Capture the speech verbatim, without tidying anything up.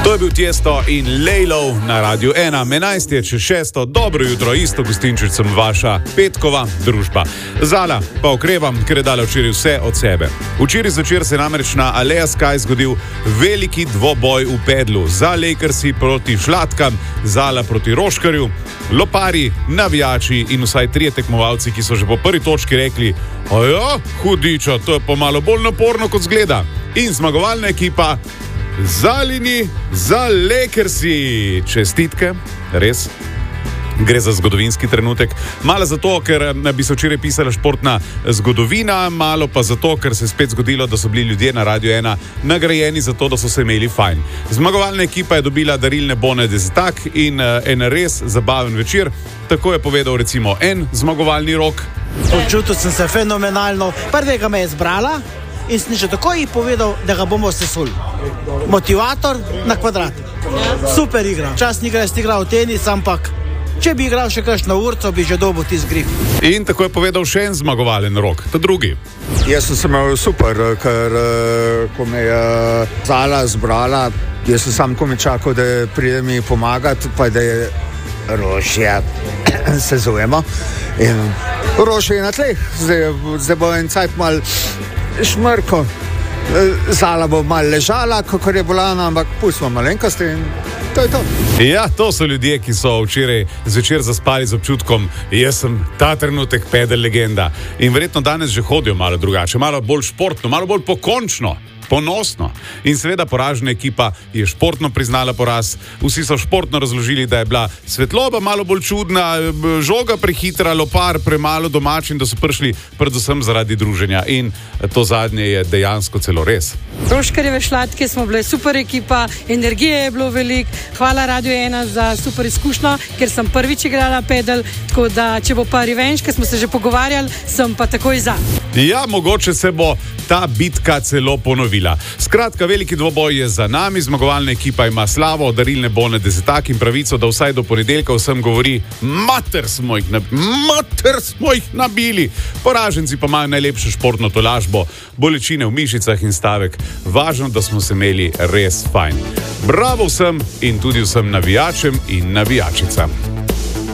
To je bil Tiesto in Lejlov na Radiu ena. enajst je čez šesto, dobro jutro, isto gostinčič sem vaša petkova družba. Zala pa okrevam, ker je dala včeraj vse od sebe. Včeraj zvečer se je namreč na Aleja Sky zgodil veliki dvoboj v pedlu. Za Lakersi proti Šlatkam, Zala proti Roškarju, lopari, navijači in vsaj trije tekmovalci, ki so že po prvi točki rekli: "Aja, hudiča, to je pa malo bolj naporno, kot zgleda." In zmagovalna ekipa Zalini za Lakersi. Čestitke, res. Gre za zgodovinski trenutek. Malo zato, ker bi se včeraj pisala športna zgodovina, malo pa zato, ker se je spet zgodilo, da so bili ljudje na Radiu ena nagrajeni za to, da so se imeli fajn. Zmagovalna ekipa je dobila darilne bone desetak in en res zabaven večer. Tako je povedal recimo en zmagovalni Rok. Počutil sem se fenomenalno. Prvega me je zbrala in sem že takoj povedal, da ga bomo sesuli. Motivator na kvadrat. Super igra. Čas ni igra, jaz igral tenis, ampak če bi igral še kakšno urco, bi že dobil tisti grif. In tako je povedal še en zmagovalen Rok, ta drugi. Jaz sem se imel super, ker ko me je Zala zbrala, jaz sem sam komi čakal, da pride mi pomagati, pa da je Rošja, se zovemo. In Rošja je na tleh, zdaj, zdaj bo en cajt mal šmrko. Zala bo malo ležala, kakor je bolana, ampak pustimo malenkosti in to je to. Ja, to so ljudje, ki so včeraj zvečer zaspali z občutkom: jaz sem ta trenutek pedel legenda. In verjetno danes že hodijo malo drugače, malo bolj športno, malo bolj pokončno, ponosno. In seveda poražena ekipa je športno priznala poraz. Vsi so športno razložili, da je bila svetloba malo bolj čudna, žoga prehitra, lopar premalo domač in da so prišli predvsem zaradi druženja. In to zadnje je dejansko celo res. Roškarjeve Šlatke smo bile super ekipa, energije je bilo veliko. Hvala Radiu ena za super izkušnjo, ker sem prvič igrala pedel, tako da če bo pa revenge, ker smo se že pogovarjali, sem pa takoj za. Ja, mogoče se bo ta bitka celo ponovila. Skratka, veliki dvoboj je za nami, zmagovalna ekipa ima slavo, darilne bone desetak in pravico, da vsaj do ponedeljka vsem govori: mater smo jih nabili, mater smo jih nabili. Poraženci pa imajo najlepšo športno tolažbo, bolečine v mišicah in stavek: važno, da smo se imeli res fajn. Bravo vsem in tudi vsem navijačem in navijačicam.